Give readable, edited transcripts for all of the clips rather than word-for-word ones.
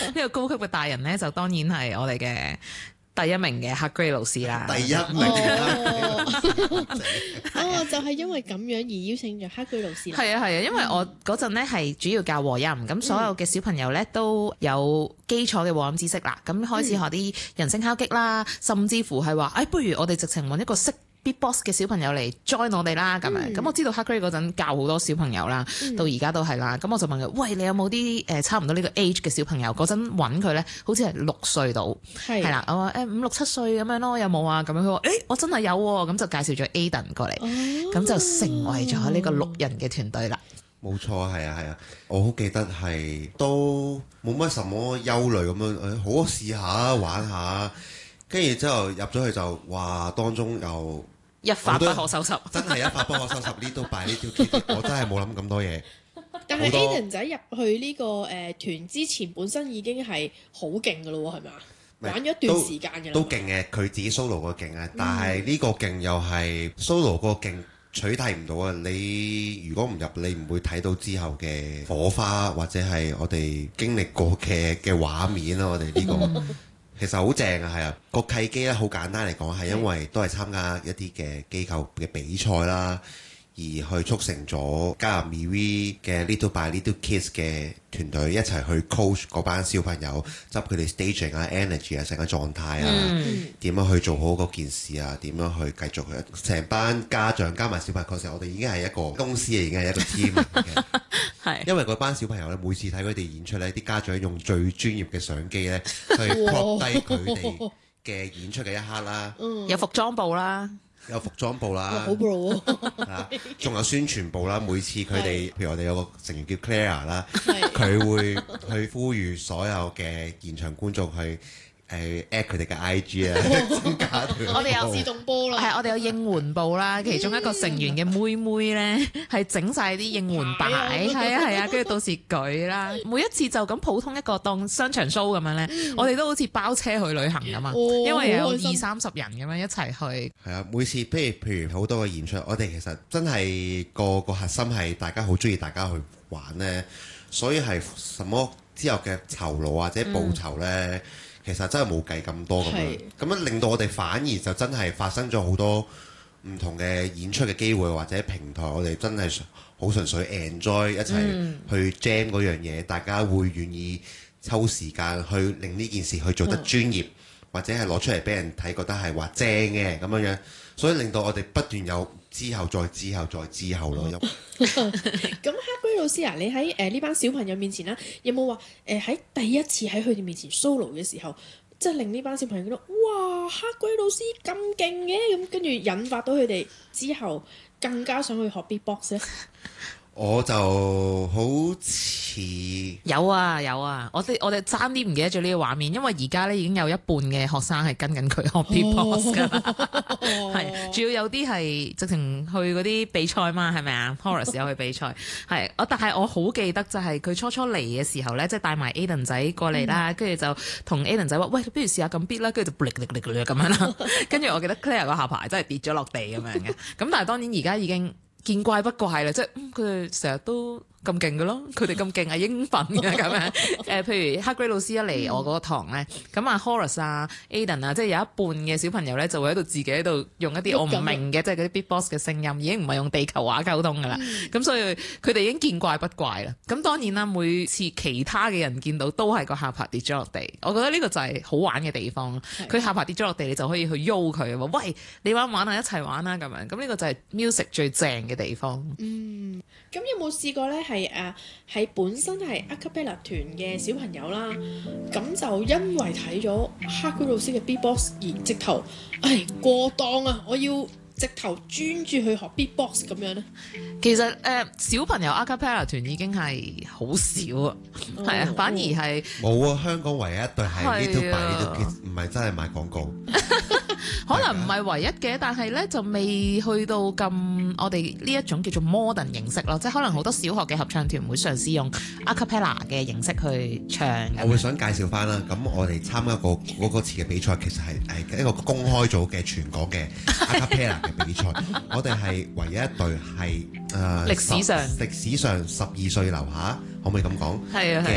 呢個高級嘅大人咧，就當然係我哋嘅第一名嘅 Heart Grade 老師啦。 第一名就係因為咁樣而邀請咗 Heart Grade 老師啦。 係啊，因為我嗰陣咧係主要教和音，咁所有嘅小朋友咧都有基礎嘅和音知識啦，咁開始學啲人聲敲擊啦，甚至乎係話，不如我哋直情揾一個識Beatbox 嘅小朋友嚟 join 我哋啦，咁樣。咁我知道 Heart Grade 嗰陣教好多小朋友啦，到而家都係啦。咁我就問佢：喂，你有冇啲差唔多呢個 age 嘅小朋友？嗰陣揾佢咧，好似係6歲到，係啦。我話5、6、7歲咁樣咯，有冇啊？咁樣佢話：我真係有喎。咁就介紹咗 Aiden 過嚟，咁就成為咗呢個6人嘅團隊啦。 冇錯，係啊，我好記得係都冇乜什麼憂慮咁樣，好試下玩下，跟住之後入咗去就話當中又一發不可收拾， 真係一發不可收拾。呢度擺呢條 key， 我真係冇諗咁多嘢。 但係 Aiden 仔入去呢個團之前，本身已經係好勁㗎咯喎，係咪啊？玩咗一段時間嘅都勁嘅，佢自己 solo 個勁啊，但係呢個勁又係 solo 個勁取替唔到啊！你如果唔入，你唔會睇到之後嘅火花，或者係我哋經歷過嘅畫面啦。我哋呢個其實好正啊，係啊，個契機咧好簡單嚟講，係因為都係參加一啲嘅機構嘅比賽啦，而去促成咗加入 MeWe 嘅 Little by Little Kids 嘅團隊一齊去 coach 嗰班小朋友，執佢哋 staging 啊、energy 啊、成個狀態啊，點樣去做好嗰件事啊，點樣去繼續去成班家長加埋小朋友嗰時候，我哋已經係一個公司，已經係一個 team 嚟嘅。係，因為嗰班小朋友咧，每次睇佢哋演出咧，啲家長用最專業嘅相機咧，去 crop 低佢哋嘅演出嘅一刻啦， 有服裝部啦。 有服裝部啦， 好 pro 喎， 仲有宣傳部啦。每次佢哋，譬如我哋有個成員叫 Clara 啦，佢會去呼籲所有嘅現場觀眾去at 佢哋嘅 IG 啊，增加我哋有自動波啦， 係我哋有應援部啦，其中一個成員嘅妹妹咧係整晒啲應援擺，係啊，跟住到時舉啦。每一次就咁普通一個當商場 show 咁樣咧，我哋都好似包車去旅行咁嘛，因為有20-30人咁樣一齊去。 係啊，每次譬如好多嘅演出，我哋其實真係個核心係大家好中意大家去玩咧，所以係什麼之後嘅酬勞或者報酬咧。其實真係冇計咁多咁樣，咁樣令到我哋反而就真係發生咗好多唔同嘅演出嘅機會或者平台，我哋真係好純粹 enjoy 一齊去 jam 嗰樣嘢，大家會願意抽時間去令呢件事去做得專業，或者係攞出嚟俾人睇，覺得係話正嘅咁樣，所以令到我哋不斷有之後再之後再之後咯。 咁 Heart Grade 老師啊，你喺呢班小朋友面前啦，有冇話喺第一次喺佢哋面前 solo 嘅時候，即係令呢班小朋友覺得哇 Heart Grade 老師咁勁嘅，咁跟住引發到佢哋之後更加想去學 beatbox 咧？ 我就好似有啊，我哋爭啲唔記得咗呢個畫面，因為而家咧已經有一半嘅學生係跟緊佢學 beatbox 㗎啦，係主要有啲係直情去嗰啲比賽嘛，係咪啊？Horace 有去比賽，係但係我好記得就係佢初嚟嘅時候咧，即係帶埋 Aiden 仔過嚟啦，跟住就同 Aiden 仔話：喂，不如試下咁 beat 啦，跟住就咁樣啦，跟住我記得 Claire 個下巴真係跌咗落地咁樣嘅，咁但係當然而家已經見怪不怪啦，即係佢哋成日都咁勁嘅咯，佢哋咁勁係應份嘅咁樣。譬如 Heart Grade 老師一嚟我嗰個堂咧，咁啊 Horace 啊 Aiden 啊，即係有一半嘅小朋友咧就會喺度自己喺度用一啲我唔明嘅，即係嗰啲 beatbox 嘅聲音，已經唔係用地球話溝通㗎啦。咁所以佢哋已經見怪不怪啦。咁當然啦，每次其他嘅人見到都係個下巴跌咗落地，我覺得呢個就係好玩嘅地方。佢下巴跌咗落地，你就可以去喐佢，話喂，你玩唔玩啊？一齊玩啦咁樣。咁呢個就係 music 最正嘅地方。 咁有冇試過咧？係本身係 a cappella 團嘅小朋友啦，咁就因為睇咗 Heart Grade 老師嘅 beatbox 而直頭過檔啊！我要直頭專注去學 beatbox 咁樣咧。 其實小朋友 a cappella 團已經係好少啊，係啊，反而係冇啊！香港唯一一隊係 Little by Little Kids，唔係真係賣廣告。 可能唔係唯一嘅，但係咧就未去到咁我哋呢一種叫做 modern 形式咯，即係可能好多小學嘅合唱團會嘗試用 a cappella 嘅形式去唱。 我會想介紹翻啦，咁我哋參加過嗰次嘅比賽，其實係一個公開組嘅全港嘅 a cappella 嘅比賽。我哋係唯一一隊係歷史上12歲樓下，可唔可以咁講？ 係啊，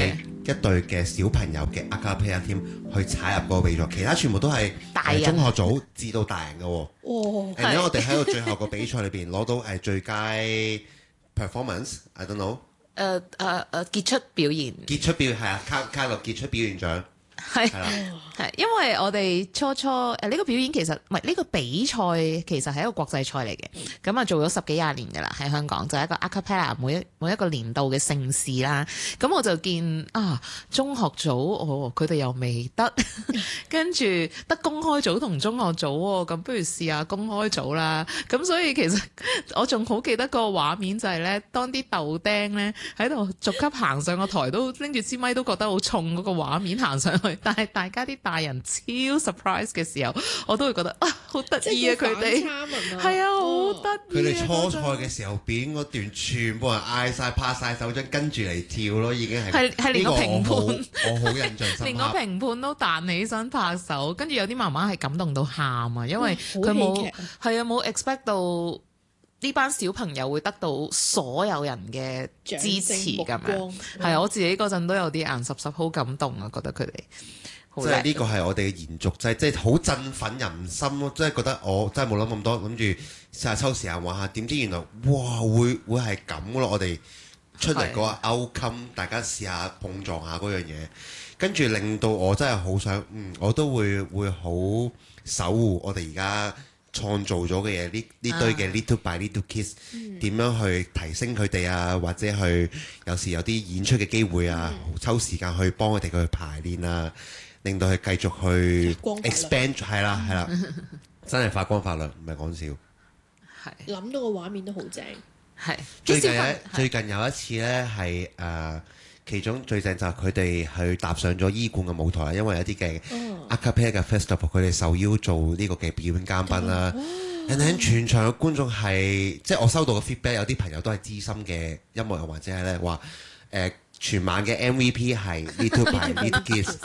一隊嘅小朋友嘅 a cappella team 去踩入嗰個比賽，其他全部都係大人中學組至到大人嘅喎。 哦， 然之後我哋喺到最後個比賽裏邊攞到最佳 performance，I don't know， 傑出表現。 傑出表現係啊，卡洛傑出表現獎係係啦。 係，因為我哋初呢個表演其實唔係呢個比賽，其實係一個國際賽嚟嘅。咁啊做咗10幾20年㗎啦，喺香港就係一個 a cappella 每一個年度嘅盛事啦。咁我就見啊中學組佢哋又未得，跟住得公開組同中學組喎，咁不如試下公開組啦。咁所以其實我仲好記得個畫面就係咧，當啲豆釘咧喺度逐級行上個台，都拎住支咪都覺得好重嗰個畫面行上去，但係大家啲大人超 surprise 嘅時候，我都會覺得啊，好得意啊！佢哋係啊，好得意。 佢哋初賽嘅時候表演嗰段，全部人嗌晒、拍晒手掌，跟住嚟跳咯，已經係連個評判， 我好印象深刻。 連個評判都彈起身拍手，跟住有啲媽媽係感動到喊啊，因為佢冇 expect 到呢班小朋友會得到所有人嘅支持咁樣。係啊，我自己嗰陣都有啲眼濕濕，好感動啊，覺得佢哋。 即係呢個係我哋嘅延續劑，即係好振奮人心咯！即係覺得我真係冇諗咁多，諗住試下抽時間玩下，點知原來哇會係咁咯！我哋出嚟嗰個 outcome，大家試下碰撞下嗰樣嘢，跟住令到我真係好想，我都會好守護我哋而家創造咗嘅嘢，呢堆嘅 little by little kids 點樣去提升佢哋啊，或者去有時有啲演出嘅機會啊，抽時間去幫佢哋去排練啊。令到佢繼續去 expand， 係啦，真係發光發亮，唔係講笑。 係諗到個畫面都好正。係最近有一次呢，係其中最正就係佢哋去踏上咗醫館嘅舞台，因為有啲嘅 a cappella 嘅 festival，佢哋受邀做呢個嘅表演嘉賓啦。然後全場嘅觀眾係，即係我收到嘅 feedback，有啲朋友都係資深嘅音樂人或者係呢話全晚嘅 MVP 係 Little by Little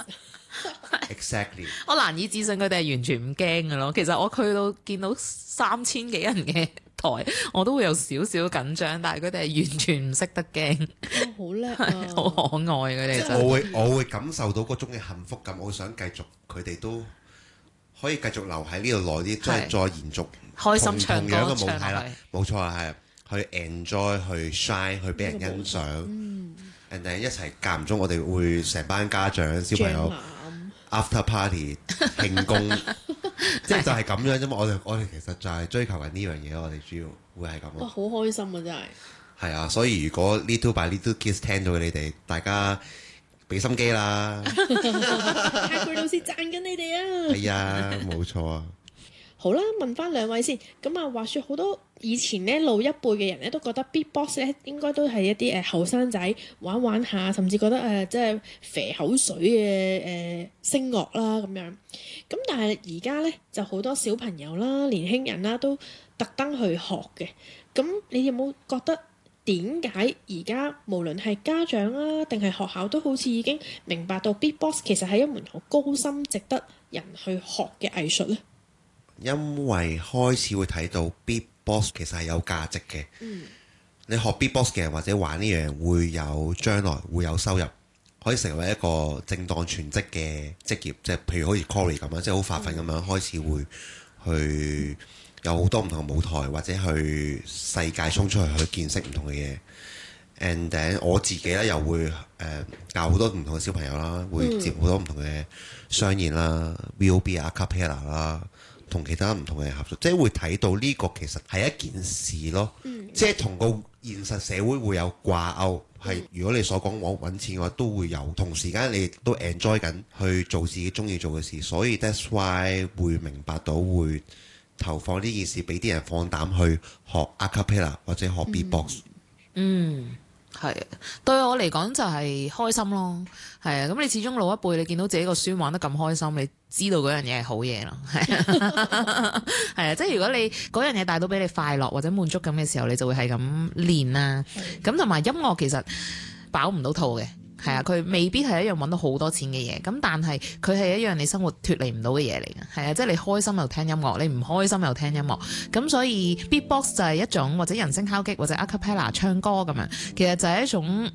Kids。Exactly， 我難以置信佢哋係完全唔驚嘅咯。其實我去到見到3000幾人嘅台，我都會有少少緊張，但係佢哋係完全唔識得驚。 好叻好可愛佢哋真。 我會感受到嗰種嘅幸福感，我想繼續佢哋都可以繼續留喺呢度耐啲，即係再延續開心唱歌同樣嘅舞台啦。冇錯啊，係去 enjoy 去 shine 去俾人欣賞。and then 一齊間唔中，我哋會成班家長小朋友。After party 慶功，即係就係咁樣啫嘛！我哋其實就係追求緊呢樣嘢，我哋主要會係咁咯。 哇！好開心啊，真係。係啊，所以如果 Little by Little Kids 聽到你哋，大家俾心機啦。 下句老師讚緊你哋啊！ 係啊，冇錯啊。 好啦，問翻兩位先。咁啊，話説好多以前咧老一輩嘅人咧都覺得 beatbox 咧應該都係一啲後生仔玩玩下，甚至覺得即係啡口水嘅聲樂啦咁樣。咁但係而家咧就好多小朋友啦、年輕人啦都特登去學嘅。咁你有冇覺得點解而家無論係家長啊定係學校都好似已經明白到 beatbox 其實係一門好高深、值得人去學嘅藝術咧？ 因為開始會睇到 beatbox 其實係有價值嘅。你學 beatbox 嘅人或者玩呢樣會有將來會有收入，可以成為一個正當全職嘅職業。即係譬如好似 Cory 咁樣，即係好發奮咁樣開始會去有好多唔同嘅舞台，或者去世界衝出去見識唔同嘅嘢。and then 我自己咧又會教好多唔同嘅小朋友啦，會接好多唔同嘅商演啦、VOB 啊、a cappella 啦。同其他唔同嘅合作，即係會睇到呢個其實係一件事咯，即係同個現實社會會有掛鈎。係如果你所講揾錢嘅話，都會有同時間你都 enjoy 緊去做自己中意做嘅事，所以 that's why 會明白到會投放呢件事，俾啲人放膽去學 a cappella 或者學 beatbox。 係，對我嚟講就係開心咯。係啊，咁你始終老一輩，你見到自己個孫玩得咁開心，你知道嗰樣嘢係好嘢咯。係啊，即係如果你嗰樣嘢帶到俾你快樂或者滿足感嘅時候，你就會係咁練啦。咁同埋音樂其實飽唔到肚嘅。係啊，佢未必係一樣揾到好多錢嘅嘢，咁但係佢係一樣你生活脫離唔到嘅嘢嚟嘅。係啊，即係你開心又聽音樂，你唔開心又聽音樂，咁所以 beatbox 就係一種或者人聲敲擊或者 a cappella 唱歌咁樣，其實就係一種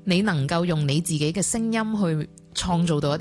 你能夠用你自己嘅聲音去創造到一啲